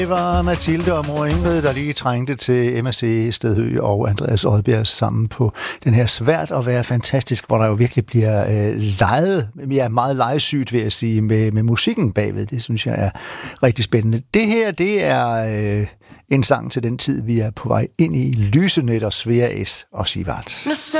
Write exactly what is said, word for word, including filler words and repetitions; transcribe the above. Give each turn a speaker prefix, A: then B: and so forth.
A: Det var Mathilde og mor Ingrid, der lige trængte til M S C Stedhø og Andreas Odbjerg sammen på den her Svært at være fantastisk, hvor der jo virkelig bliver øh, leget, ja, meget legesygt vil jeg sige, med, med musikken bagved. Det synes jeg er rigtig spændende. Det her, det er øh, en sang til den tid, vi er på vej ind i. Lysenætter, Svea S og Sivart.